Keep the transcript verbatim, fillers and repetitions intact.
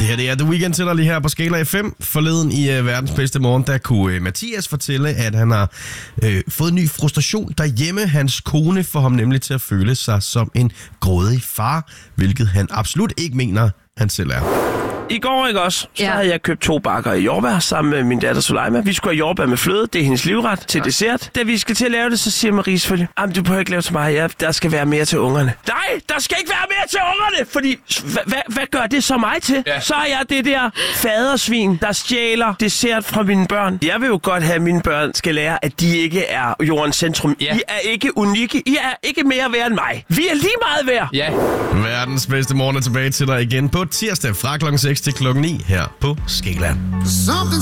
Det her det er The Weeknd til dig lige her på Skala F M. Forleden i uh, verdens bedste morgen, der kunne uh, Mathias fortælle, at han har uh, fået en ny frustration derhjemme. Hans kone får ham nemlig til at føle sig som en grådig far, hvilket han absolut ikke mener, han selv er. I går, ikke også, så Ja. havde jeg købt to bakker i jordbær sammen med min datter Suleima. Vi skulle have jordbær med fløde, det er hendes livret til ja. dessert. Da vi skal til at lave det, så siger Marie selvfølgelig, jamen du behøver ikke lave til mig, ja, der skal være mere til ungerne. Nej, der skal ikke være mere til ungerne, fordi hvad gør det så mig til? Ja. Så er jeg det der fadersvin, der stjæler dessert fra mine børn. Jeg vil jo godt have, at mine børn skal lære, at de ikke er jordens centrum. Ja. I er ikke unikke, I er ikke mere værd end mig. Vi er lige meget værd. Ja. Verdens bedste morgen er tilbage til dig igen på tirsdag fra klokken seks til klokken ni her på Skala. Something